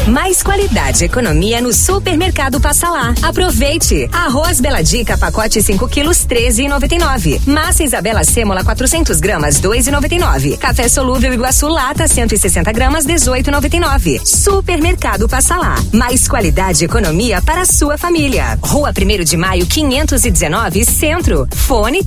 Mais qualidade e economia no Supermercado Passa Lá. Aproveite. Arroz Bela Dica, pacote 5 quilos, R$13,99. Massa Isabela Sêmola, 400 gramas, R$2,99. Café solúvel Iguaçu Lata, 160 gramas, R$18,99. Supermercado Passa Lá. Mais qualidade e economia para a sua família. Rua 1º de Maio, 519, Centro. Fone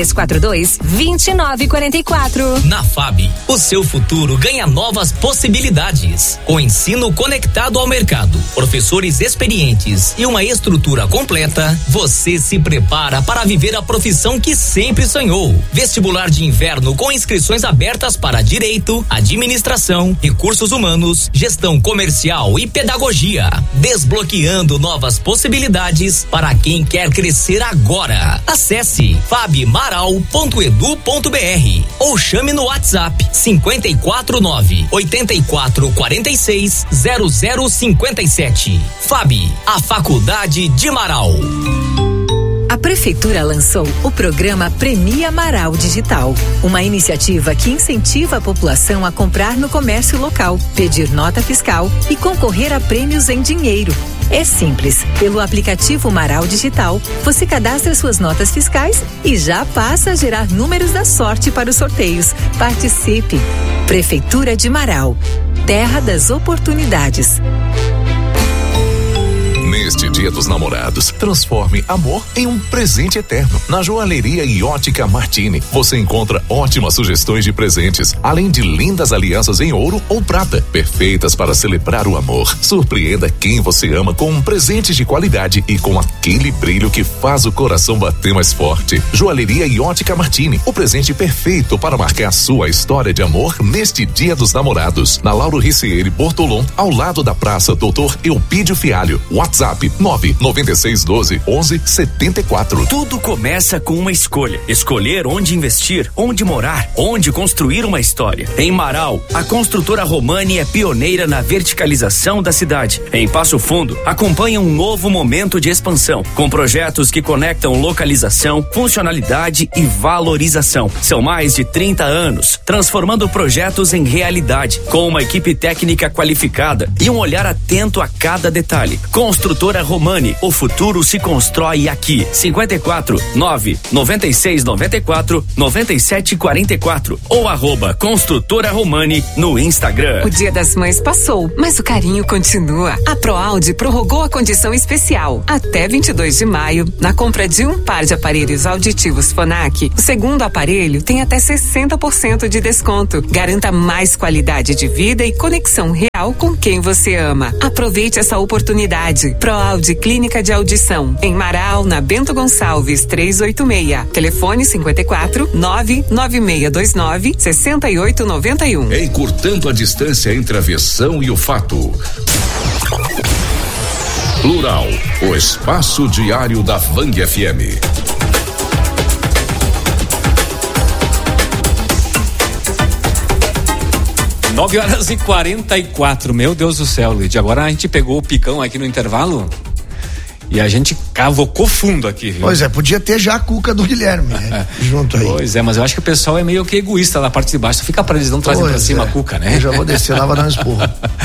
3342-2944. Na FAB, o seu futuro ganha novas possibilidades. Com ensino conectado ao mercado, professores experientes e uma estrutura completa, você se prepara para viver a profissão que sempre sonhou. Vestibular de inverno com inscrições abertas para Direito, Administração, Recursos Humanos, Gestão Comercial e Pedagogia. Desbloqueando novas possibilidades para quem quer crescer agora. Acesse fabmaral.edu.br ou chame no WhatsApp 549-8446-0057. FAB, a Faculdade de Marau. A Prefeitura lançou o programa Premia Marau Digital, uma iniciativa que incentiva a população a comprar no comércio local, pedir nota fiscal e concorrer a prêmios em dinheiro. É simples. Pelo aplicativo Marau Digital, você cadastra suas notas fiscais e já passa a gerar números da sorte para os sorteios. Participe! Prefeitura de Marau, terra das oportunidades. Neste Dia dos Namorados, transforme amor em um presente eterno. Na Joalheria e Ótica Martini, você encontra ótimas sugestões de presentes, além de lindas alianças em ouro ou prata, perfeitas para celebrar o amor. Surpreenda quem você ama com um presente de qualidade e com aquele brilho que faz o coração bater mais forte. Joalheria e Ótica Martini, o presente perfeito para marcar sua história de amor neste Dia dos Namorados. Na Lauro Ricieri Bortolom, ao lado da Praça Doutor Eupídio Fialho. WhatsApp 99612-1174. Tudo começa com uma escolha. Escolher onde investir, onde morar, onde construir uma história. Em Marau, a construtora Romani é pioneira na verticalização da cidade. Em Passo Fundo, acompanha um novo momento de expansão, com projetos que conectam localização, funcionalidade e valorização. São mais de 30 anos, transformando projetos em realidade, com uma equipe técnica qualificada e um olhar atento a cada detalhe. Construtora Romani, o futuro se constrói aqui. 54 996 94 97 44 ou @Construtora Romani no Instagram. O Dia das Mães passou, mas o carinho continua. A Proaudi prorrogou a condição especial até 22 de maio. Na compra de um par de aparelhos auditivos Phonak, o segundo aparelho tem até 60% de desconto. Garanta mais qualidade de vida e conexão real com quem você ama. Aproveite essa oportunidade. Proaudi Clínica de Audição, em Marau, na Bento Gonçalves 386. Telefone 54 99629 6891. Encurtando a distância entre a versão e o fato. Plural, o espaço diário da Vang FM. Nove horas e 44, meu Deus do céu, Luiz. Agora a gente pegou o picão aqui no intervalo e a gente cavocou fundo aqui, viu? Pois é, podia ter já a cuca do Guilherme, né? Junto aí. Pois é, mas eu acho que o pessoal é meio que egoísta na parte de baixo, fica pra eles não trazem pra cima a cuca, né? Eu já vou descer lá, vou dar um esporro.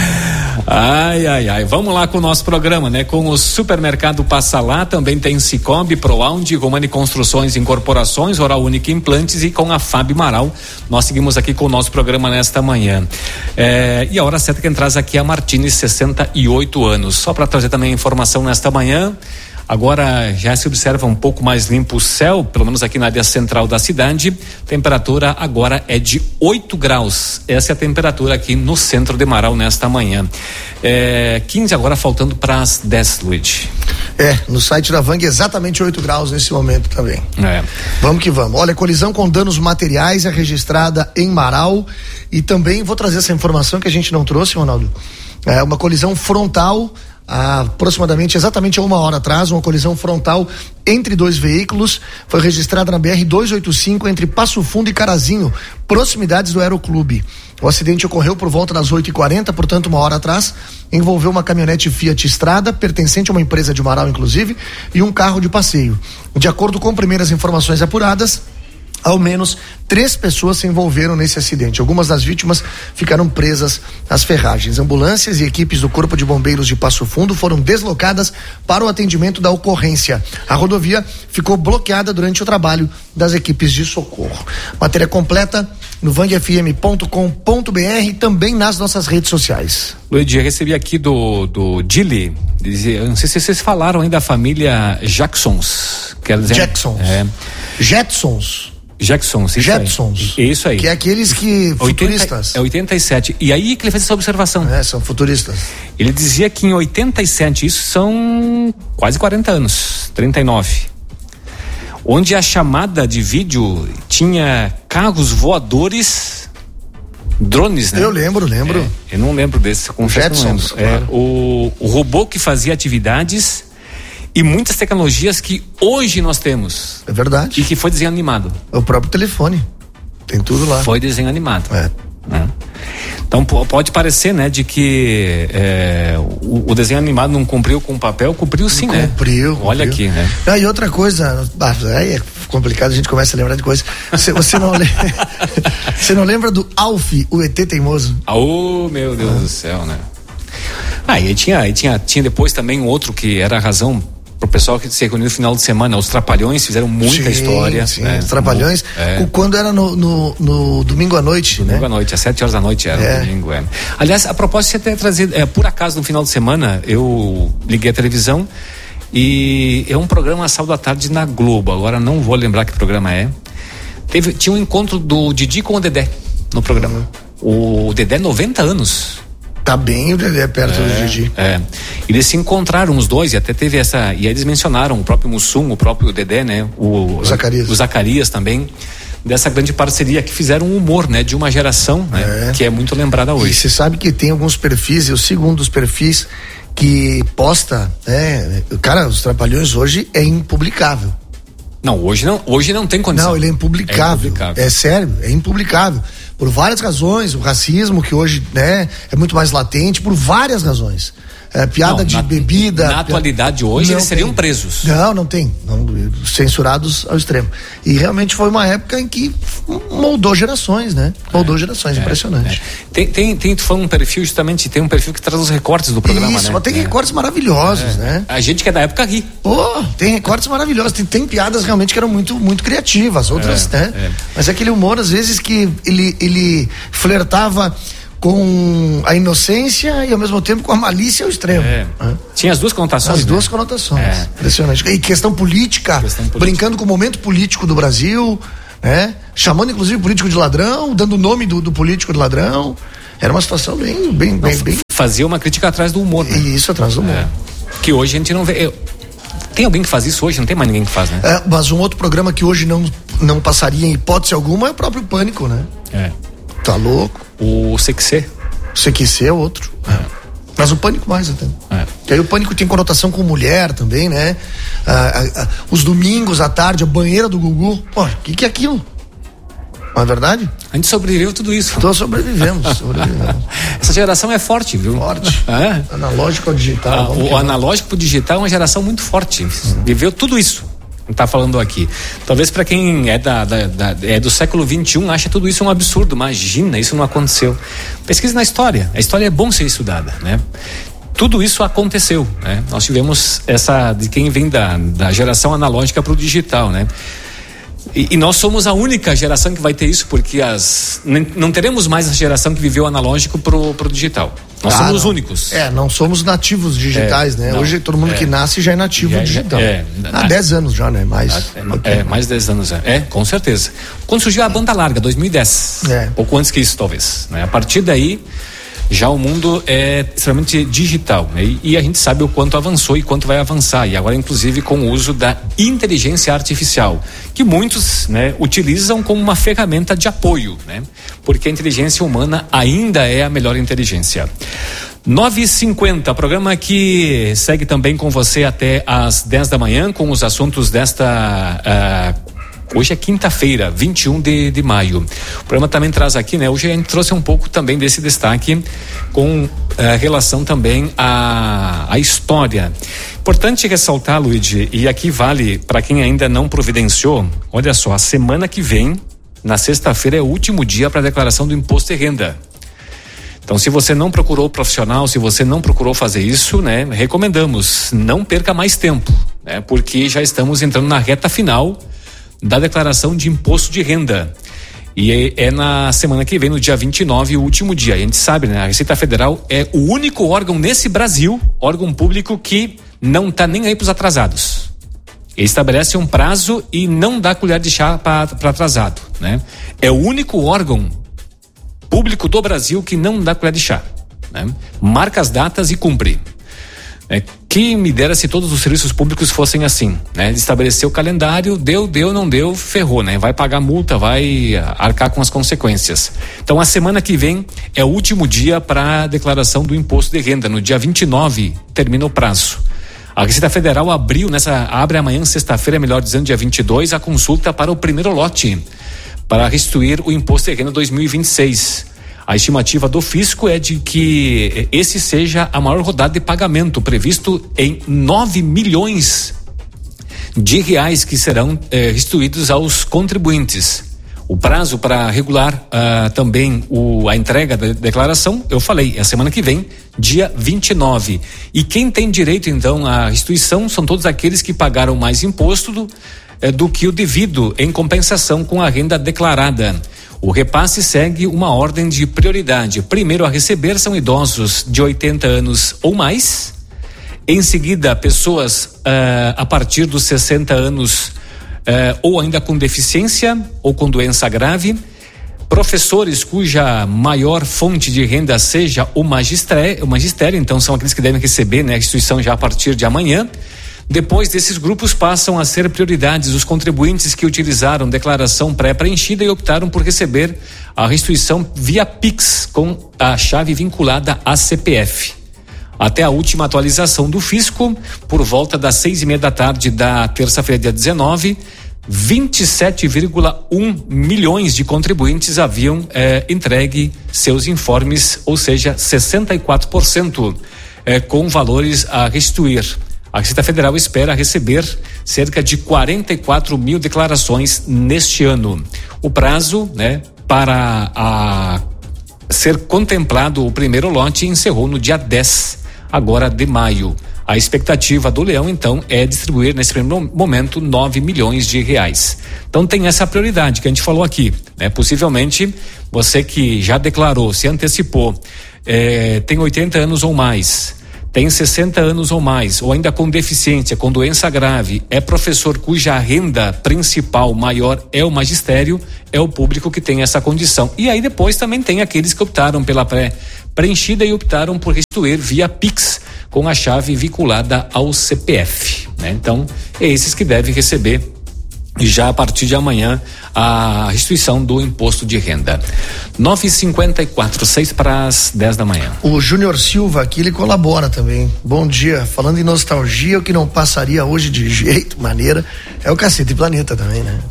Ai, vamos lá com o nosso programa, né? Com o Supermercado Passa Lá, também tem Cicobi, Proaudi, Romani Construções e Incorporações, Oral Única Implantes e com a Fábio Marau. Nós seguimos aqui com o nosso programa nesta manhã. E a hora certa que traz aqui a Martini, 68 anos. Só para trazer também a informação nesta manhã. Agora já se observa um pouco mais limpo o céu, pelo menos aqui na área central da cidade. Temperatura agora é de 8 graus. Essa é a temperatura aqui no centro de Marau nesta manhã. 15 agora, faltando para as 10, Luiz. No site da Vang exatamente 8 graus nesse momento também. Vamos que vamos. Olha, colisão com danos materiais é registrada em Marau e também vou trazer essa informação que a gente não trouxe, Ronaldo. Uma colisão frontal aproximadamente exatamente 1 hora atrás, uma colisão frontal entre dois veículos, foi registrada na BR-285 entre Passo Fundo e Carazinho, proximidades do Aeroclube. O acidente ocorreu por volta das 8h40, portanto 1 hora atrás, envolveu uma caminhonete Fiat Strada, pertencente a uma empresa de Marau inclusive, e um carro de passeio. De acordo com primeiras informações apuradas, Ao menos 3 pessoas se envolveram nesse acidente. Algumas das vítimas ficaram presas às ferragens. Ambulâncias e equipes do Corpo de Bombeiros de Passo Fundo foram deslocadas para o atendimento da ocorrência. A rodovia ficou bloqueada durante o trabalho das equipes de socorro. Matéria completa no vangfm.com.br e também nas nossas redes sociais. Luiz, eu recebi aqui do Dili, não sei se vocês falaram aí da família Jacksons. Quer dizer, Jetsons. Isso aí. Que é aqueles que futuristas. 87. E aí que ele fez essa observação. São futuristas. Ele dizia que em 87, isso são quase 40 anos, 39. Onde a chamada de vídeo tinha carros voadores, drones, né? Eu lembro. Eu não lembro desse, eu confesso. Jetsons, não lembro. Claro. O robô que fazia atividades e muitas tecnologias que hoje nós temos. É verdade. E que foi desenho animado. O próprio telefone. Tem tudo lá. Foi desenho animado. Né? Então pode parecer, né, de que o desenho animado não cumpriu com o papel, cumpriu sim, né? Cumpriu. Olha aqui, né? E outra coisa, aí é complicado, a gente começa a lembrar de coisas. Você não lembra do Alf, o ET teimoso? Meu Deus do céu, né? E tinha depois também um outro que era a razão pro pessoal que se reuniu no final de semana. Os Trapalhões fizeram muita história. Sim, os Trapalhões. Quando era no domingo à noite, né? Domingo à noite, às 7 horas da noite era domingo. Aliás, a propósito de ter trazido, por acaso no final de semana, eu liguei a televisão e é um programa sábado à tarde na Globo. Agora não vou lembrar que programa é. Tinha um encontro do Didi com o Dedé no programa. O Dedé, 90 anos. Tá bem o Dedé perto do Didi. Eles se encontraram os dois e até teve essa. E aí eles mencionaram o próprio Mussum, o próprio Dedé, né? O Zacarias também. Dessa grande parceria que fizeram um humor, né? De uma geração, né? Que é muito lembrada hoje. E você sabe que tem alguns perfis, eu sigo um dos perfis que posta, cara, os Trapalhões hoje é impublicável. Não, hoje não tem condição. Não, ele é impublicável. É sério, é impublicável. Por várias razões, o racismo que hoje, né, é muito mais latente, por várias razões. Piada de bebida. Na atualidade hoje eles seriam presos. Não tem. Censurados ao extremo. E realmente foi uma época em que moldou gerações, né? Impressionante. Tu falou um perfil, justamente, tem um perfil que traz os recortes do programa, Isso, né? mas tem recortes maravilhosos, né? A gente que é da época ri. Tem recortes maravilhosos. Tem piadas realmente que eram muito, muito criativas, outras, né? Mas aquele humor, às vezes, que ele flertava com a inocência e ao mesmo tempo com a malícia ao extremo. Tinha as duas conotações. Impressionante. E questão política, brincando com o momento político do Brasil, né? Chamando inclusive o político de ladrão, dando o nome do político de ladrão. Era uma situação bem. Fazia uma crítica atrás do humor, né? Isso, atrás do humor. Que hoje a gente não vê. Tem alguém que faz isso hoje? Não tem mais ninguém que faz, né? Mas um outro programa que hoje não passaria em hipótese alguma é o próprio Pânico, né? Tá louco. O CQC. O CQC é outro. Mas o Pânico mais até. E aí o Pânico tem conotação com mulher também, né? Os domingos à tarde, a banheira do Gugu. Pô, o que é aquilo? Não é verdade? A gente sobreviveu tudo isso. Então sobrevivemos. Essa geração é forte, viu? Forte. Analógico ao digital. O analógico pro digital é uma geração muito forte. Viveu tudo isso. Tá falando aqui. Talvez para quem é do século XXI acha tudo isso um absurdo. Imagina, isso não aconteceu. Pesquise na história. A história é bom ser estudada, né? Tudo isso aconteceu, né? Nós tivemos essa de quem vem da geração analógica para o digital, né? E nós somos a única geração que vai ter isso, porque não teremos mais a geração que viveu analógico pro digital. Nós somos os únicos. Não somos nativos digitais, né? Não, hoje todo mundo que nasce já é nativo digital. Há 10 anos já, né? Mais de 10 anos. Com certeza. Quando surgiu a banda larga, 2010. Pouco antes que isso, talvez. Né? A partir daí, já o mundo é extremamente digital, né? E a gente sabe o quanto avançou e quanto vai avançar, e agora inclusive com o uso da inteligência artificial, que muitos, né, utilizam como uma ferramenta de apoio, né? Porque a inteligência humana ainda é a melhor inteligência. 9h50, programa que segue também com você até às 10 da manhã com os assuntos desta Hoje é quinta-feira, 21 de maio. O programa também traz aqui, né? Hoje a gente trouxe um pouco também desse destaque com relação também à história. Importante ressaltar, Luigi, e aqui vale para quem ainda não providenciou, olha só, a semana que vem, na sexta-feira, é o último dia para a declaração do imposto de renda. Então, se você não procurou o profissional, se você não procurou fazer isso, né, recomendamos, não perca mais tempo, né, porque já estamos entrando na reta final da declaração de imposto de renda. E é na semana que vem, no dia 29, o último dia. A gente sabe, né, a Receita Federal é o único órgão nesse Brasil, órgão público, que não está nem aí para os atrasados. Ele estabelece um prazo e não dá colher de chá para atrasado, né? É o único órgão público do Brasil que não dá colher de chá, né? Marca as datas e cumpre. Que me dera se todos os serviços públicos fossem assim, né? Estabelecer o calendário, deu, não deu, ferrou, né? Vai pagar multa, vai arcar com as consequências. Então, a semana que vem é o último dia para a declaração do imposto de renda. No dia 29 termina o prazo. A Receita Federal abre amanhã, sexta-feira, melhor dizendo, dia 22, a consulta para o primeiro lote para restituir o imposto de renda 2026. A estimativa do fisco é de que esse seja a maior rodada de pagamento, previsto em 9 milhões de reais que serão restituídos aos contribuintes. O prazo para regular também a entrega da declaração, eu falei, é a semana que vem, dia 29. E quem tem direito, então, à restituição são todos aqueles que pagaram mais imposto do que o devido em compensação com a renda declarada. O repasse segue uma ordem de prioridade. Primeiro a receber são idosos de 80 anos ou mais. Em seguida, pessoas a partir dos 60 anos ou ainda com deficiência ou com doença grave. Professores cuja maior fonte de renda seja o magistério, então são aqueles que devem receber, né, a restituição já a partir de amanhã. Depois desses grupos passam a ser prioridades os contribuintes que utilizaram declaração pré-preenchida e optaram por receber a restituição via Pix com a chave vinculada à CPF. Até a última atualização do fisco, por volta das 6:30 da tarde da terça-feira, dia 19, 27,1 milhões de contribuintes haviam entregue seus informes, ou seja, 64% com valores a restituir. A Receita Federal espera receber cerca de 44 mil declarações neste ano. O prazo, né, para ser contemplado o primeiro lote encerrou no dia 10, agora de maio. A expectativa do Leão, então, é distribuir nesse primeiro momento 9 milhões de reais. Então tem essa prioridade que a gente falou aqui, né? Possivelmente você que já declarou, se antecipou, tem 80 anos ou mais, tem 60 anos ou mais, ou ainda com deficiência, com doença grave, é professor cuja renda principal maior é o magistério, é o público que tem essa condição. E aí depois também tem aqueles que optaram pela pré-preenchida e optaram por restituir via Pix, com a chave vinculada ao CPF, né? Então, é esses que devem receber já a partir de amanhã a restituição do imposto de renda. 9h54, 6:10 da manhã. O Júnior Silva aqui, ele colabora também. Bom dia, falando em nostalgia, o que não passaria hoje de jeito, maneira, é o Cacete Planeta também, né?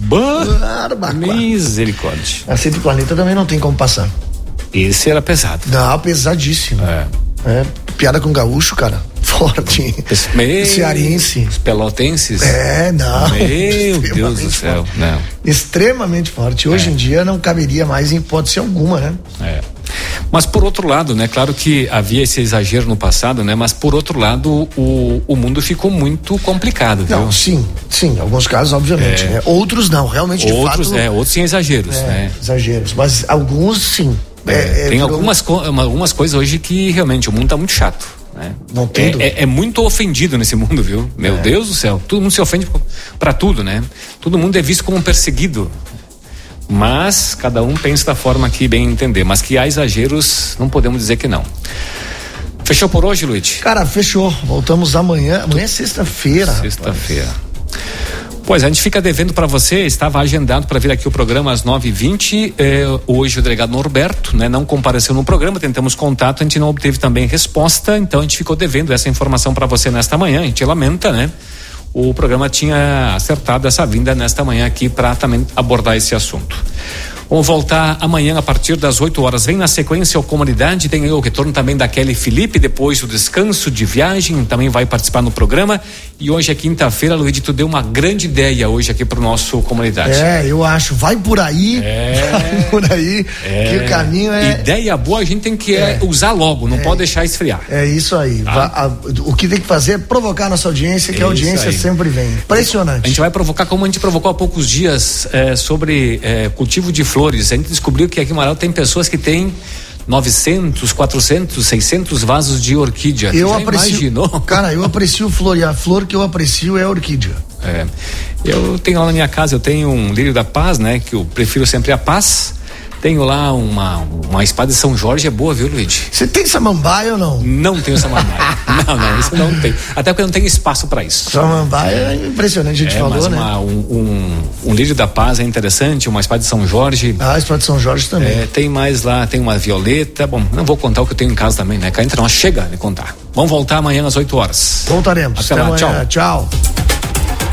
Misericórdia. Cacete Planeta também não tem como passar. Esse era pesado. Não, pesadíssimo. Piada com gaúcho, cara. Forte. Cearense. Os pelotenses. Não. Meu Deus do céu. Não. Extremamente forte. Hoje em dia não caberia mais em hipótese alguma, né? Mas por outro lado, né? Claro que havia esse exagero no passado, né? Mas por outro lado, o mundo ficou muito complicado, viu? Não, sim. Em alguns casos, obviamente, né? Outros não, realmente, de fato. Outros sim exageros, né? Exageros, mas alguns sim. Tem algumas coisas hoje que realmente o mundo tá muito chato, né? Não tem é muito ofendido nesse mundo, viu? Meu Deus do céu, todo mundo se ofende pra tudo, né? Todo mundo é visto como um perseguido, mas cada um pensa da forma que bem entender, mas que há exageros, não podemos dizer que não. Fechou por hoje, Luiz? Cara, fechou, voltamos amanhã é sexta-feira. Pois, a gente fica devendo para você, estava agendado para vir aqui o programa às 9h20, hoje o delegado Norberto, né, não compareceu no programa, tentamos contato, a gente não obteve também resposta, então a gente ficou devendo essa informação para você nesta manhã, a gente lamenta, né? o programa tinha acertado essa vinda nesta manhã aqui para também abordar esse assunto. Vamos voltar amanhã a partir das 8 horas. Vem na sequência a Comunidade, tem aí o retorno também da Kelly Felipe, depois do descanso de viagem, também vai participar no programa. E hoje é quinta-feira, Luiz, tu deu uma grande ideia hoje aqui pro nosso Comunidade. Eu acho, vai por aí, que o caminho é... Ideia boa a gente tem que usar logo, não pode deixar esfriar. É isso aí, o que tem que fazer é provocar a nossa audiência, que a audiência sempre vem. Impressionante. A gente vai provocar como a gente provocou há poucos dias sobre cultivo de flores. A gente descobriu que aqui em Marau tem pessoas que têm 900, 400, 600 vasos de orquídea. Eu aprecio, cara, eu aprecio flor, e a flor que eu aprecio é a orquídea. Eu tenho lá na minha casa, eu tenho um lírio da paz, né, que eu prefiro sempre a paz. Tenho lá uma espada de São Jorge, é boa, viu, Luiz? Você tem samambaia ou não? Não tenho samambaia. não, isso não tem. Até porque eu não tenho espaço para isso. Samambaia é impressionante, a gente falou, mas né? Um lírio da paz é interessante, uma espada de São Jorge. A espada de São Jorge também. Tem mais lá, tem uma violeta. Bom, não vou contar o que eu tenho em casa também, né? Cá entre nós chega de contar. Vamos voltar amanhã às 8 horas. Voltaremos. Até lá, amanhã. Tchau.